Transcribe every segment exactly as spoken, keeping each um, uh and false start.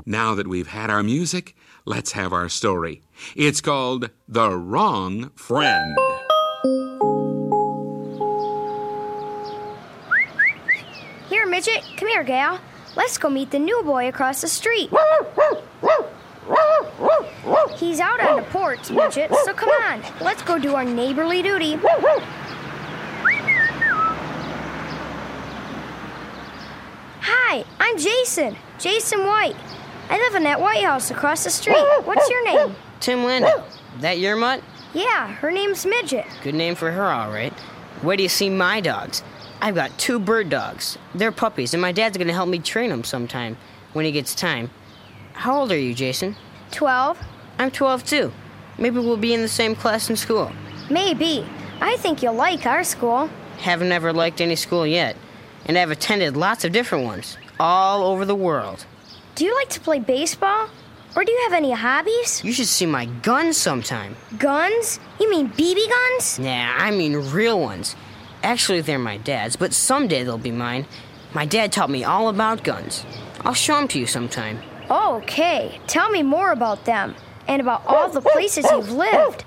Now that we've had our music, let's have our story. It's called The Wrong Friend. Here, Midget. Come here, gal. Let's go meet the new boy across the street. He's out on the porch, Midget, so come on. Let's go do our neighborly duty. Hi, I'm Jason. Jason White. I live in that White House across the street. What's your name? Tim Lando. That your mutt? Yeah, her name's Midget. Good name for her, all right. Where do you see my dogs? I've got two bird dogs. They're puppies, and my dad's going to help me train them sometime when he gets time. How old are you, Jason? Twelve. I'm twelve, too. Maybe we'll be in the same class in school. Maybe. I think you'll like our school. Haven't ever liked any school yet, and I've attended lots of different ones, all over the world. Do you like to play baseball? Or do you have any hobbies? You should see my guns sometime. Guns? You mean B B guns? Nah, I mean real ones. Actually, they're my dad's, but someday they'll be mine. My dad taught me all about guns. I'll show them to you sometime. Okay, tell me more about them and about all the places you've lived.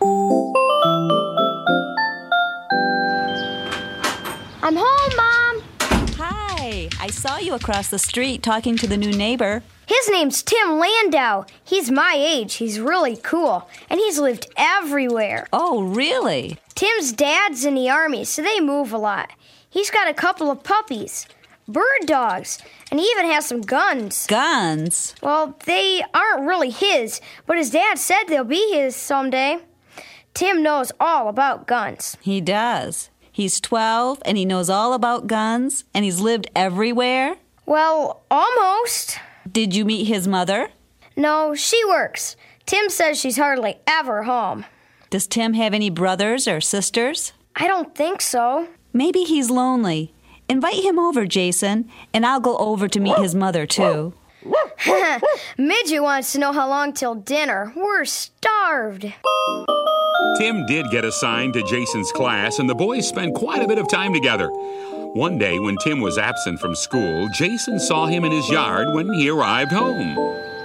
I'm home, Mom. Hi, I saw you across the street talking to the new neighbor. His name's Tim Landau. He's my age. He's really cool, and he's lived everywhere. Oh, really? Tim's dad's in the Army, so they move a lot. He's got a couple of puppies, bird dogs, and he even has some guns. Guns? Well, they aren't really his, but his dad said they'll be his someday. Tim knows all about guns. He does. He's twelve, and he knows all about guns, and he's lived everywhere? Well, almost. Did you meet his mother? No, she works. Tim says she's hardly ever home. Does Tim have any brothers or sisters? I don't think so. Maybe he's lonely. Invite him over, Jason, and I'll go over to meet his mother, too. Midget wants to know how long till dinner. We're starved. Tim did get assigned to Jason's class, and the boys spent quite a bit of time together. One day, when Tim was absent from school, Jason saw him in his yard when he arrived home.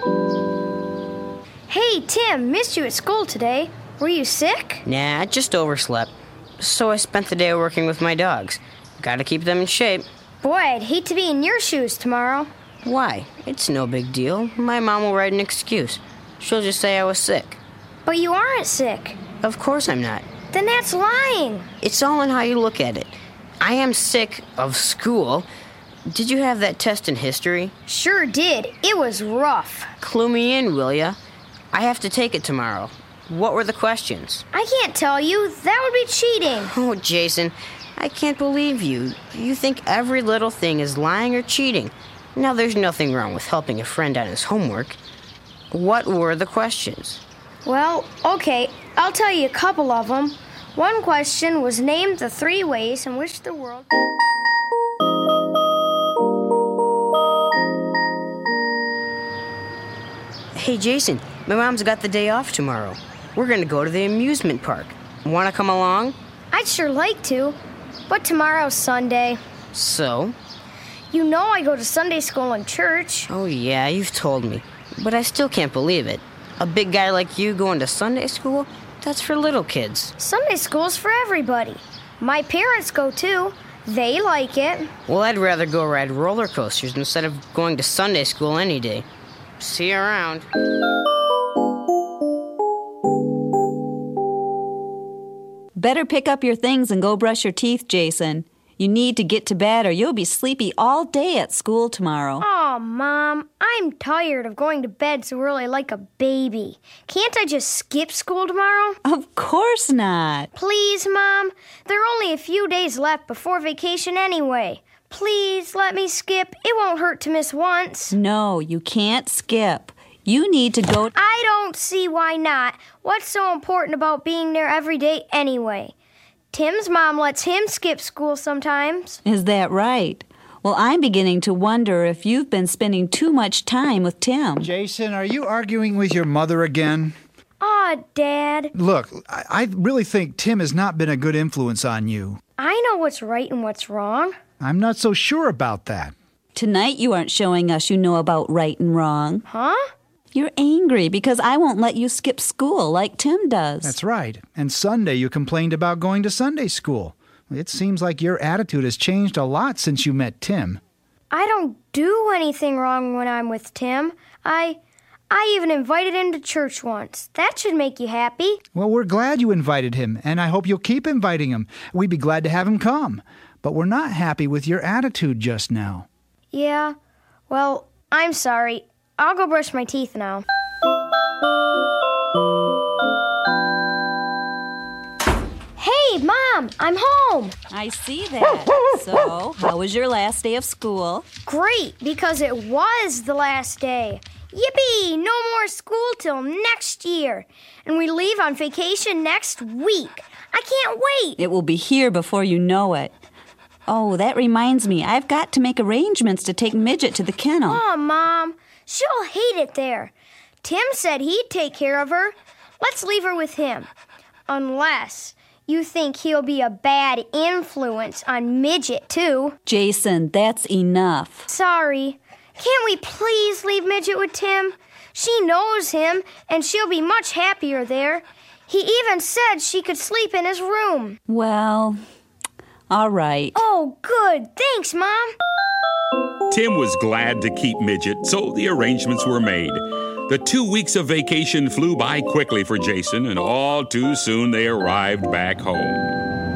Hey, Tim, missed you at school today. Were you sick? Nah, just overslept. So I spent the day working with my dogs. Gotta keep them in shape. Boy, I'd hate to be in your shoes tomorrow. Why? It's no big deal. My mom will write an excuse. She'll just say I was sick. But you aren't sick. Of course I'm not. Then that's lying. It's all in how you look at it. I am sick of school. Did you have that test in history? Sure did. It was rough. Clue me in, will ya? I have to take it tomorrow. What were the questions? I can't tell you. That would be cheating. Oh, Jason, I can't believe you. You think every little thing is lying or cheating. Now, there's nothing wrong with helping a friend on his homework. What were the questions? Well, okay, I'll tell you a couple of them. One question was name the three ways in which the world... Hey, Jason, my mom's got the day off tomorrow. We're going to go to the amusement park. Want to come along? I'd sure like to, but tomorrow's Sunday. So? You know I go to Sunday school and church. Oh, yeah, you've told me. But I still can't believe it. A big guy like you going to Sunday school? That's for little kids. Sunday school's for everybody. My parents go too. They like it. Well, I'd rather go ride roller coasters instead of going to Sunday school any day. See you around. Better pick up your things and go brush your teeth, Jason. You need to get to bed or you'll be sleepy all day at school tomorrow. Oh, Mom, I'm tired of going to bed so early like a baby. Can't I just skip school tomorrow? Of course not. Please, Mom. There are only a few days left before vacation anyway. Please let me skip. It won't hurt to miss once. No, you can't skip. You need to go... I don't see why not. What's so important about being there every day anyway? Tim's mom lets him skip school sometimes. Is that right? Well, I'm beginning to wonder if you've been spending too much time with Tim. Jason, are you arguing with your mother again? Aw, Dad. Look, I, I really think Tim has not been a good influence on you. I know what's right and what's wrong. I'm not so sure about that. Tonight you aren't showing us you know about right and wrong. Huh? You're angry because I won't let you skip school like Tim does. That's right. And Sunday you complained about going to Sunday school. It seems like your attitude has changed a lot since you met Tim. I don't do anything wrong when I'm with Tim. I I even invited him to church once. That should make you happy. Well, we're glad you invited him, and I hope you'll keep inviting him. We'd be glad to have him come. But we're not happy with your attitude just now. Yeah. Well, I'm sorry. I'll go brush my teeth now. Hey, Mom, I'm home. I see that. So, how was your last day of school? Great, because it was the last day. Yippee! No more school till next year. And we leave on vacation next week. I can't wait. It will be here before you know it. Oh, that reminds me. I've got to make arrangements to take Midget to the kennel. Oh, Mom. She'll hate it there. Tim said he'd take care of her. Let's leave her with him. Unless you think he'll be a bad influence on Midget, too. Jason, that's enough. Sorry. Can't we please leave Midget with Tim? She knows him, and she'll be much happier there. He even said she could sleep in his room. Well, all right. Oh, good. Thanks, Mom. Tim was glad to keep Midget, so the arrangements were made. The two weeks of vacation flew by quickly for Jason, and all too soon they arrived back home.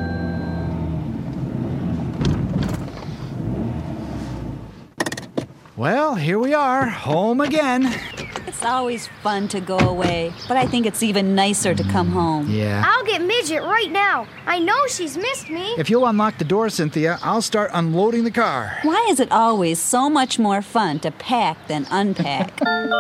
Well, here we are, home again. It's always fun to go away, but I think it's even nicer to come home. Yeah. I'll get Midget right now. I know she's missed me. If you'll unlock the door, Cynthia, I'll start unloading the car. Why is it always so much more fun to pack than unpack?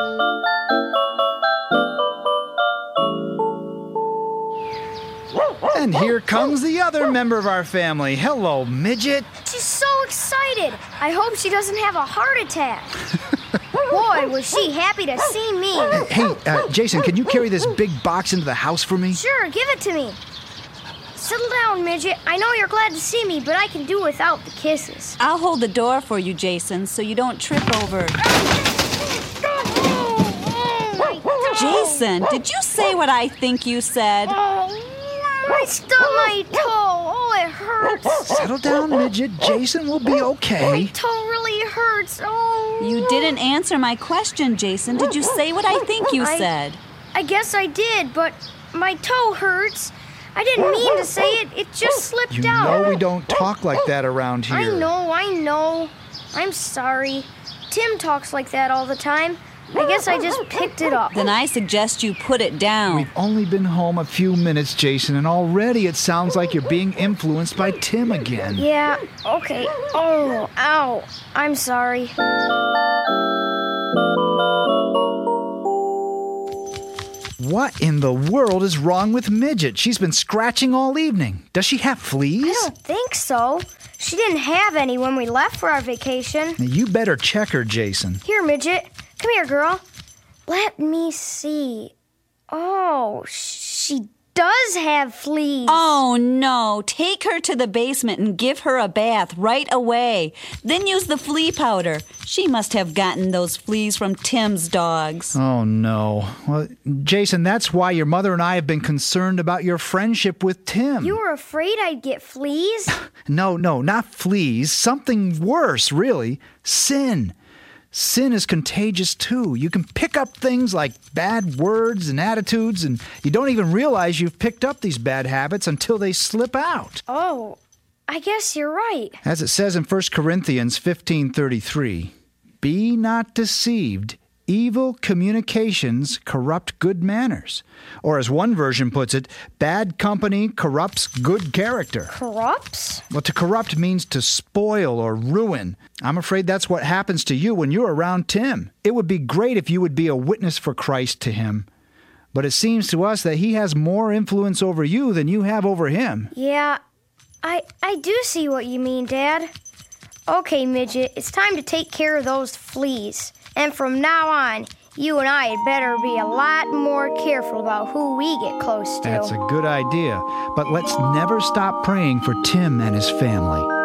And here comes the other member of our family. Hello, Midget. She's so excited. I hope she doesn't have a heart attack. Boy, was she happy to see me. Hey, uh, Jason, can you carry this big box into the house for me? Sure, give it to me. Settle down, Midget. I know you're glad to see me, but I can do without the kisses. I'll hold the door for you, Jason, so you don't trip over. Jason, did you say what I think you said? Oh, I stubbed my toe. Oh, it hurts. Settle down, Midget. Jason will be okay. My toe really hurts. Oh. You didn't answer my question, Jason. Did you say what I think you I, said? I guess I did, but my toe hurts. I didn't mean to say it. It just slipped You out. know we don't talk like that around here. I know, I know. I'm sorry. Tim talks like that all the time. I guess I just picked it up. Then I suggest you put it down. We've only been home a few minutes, Jason, and already it sounds like you're being influenced by Tim again. Yeah, okay. Oh, ow. I'm sorry. What in the world is wrong with Midget? She's been scratching all evening. Does she have fleas? I don't think so. She didn't have any when we left for our vacation. You better check her, Jason. Here, Midget. Come here, girl. Let me see. Oh, she does have fleas. Oh, no. Take her to the basement and give her a bath right away. Then use the flea powder. She must have gotten those fleas from Tim's dogs. Oh, no. Well, Jason, that's why your mother and I have been concerned about your friendship with Tim. You were afraid I'd get fleas? No, no, not fleas. Something worse, really. Sin. Sin is contagious, too. You can pick up things like bad words and attitudes, and you don't even realize you've picked up these bad habits until they slip out. Oh, I guess you're right. As it says in First Corinthians fifteen thirty-three, "Be not deceived. Evil communications corrupt good manners." Or as one version puts it, bad company corrupts good character. Corrupts? Well, to corrupt means to spoil or ruin. I'm afraid that's what happens to you when you're around Tim. It would be great if you would be a witness for Christ to him. But it seems to us that he has more influence over you than you have over him. Yeah, I I do see what you mean, Dad. Okay, Midget, it's time to take care of those fleas. And from now on, you and I had better be a lot more careful about who we get close to. That's a good idea. But let's never stop praying for Tim and his family.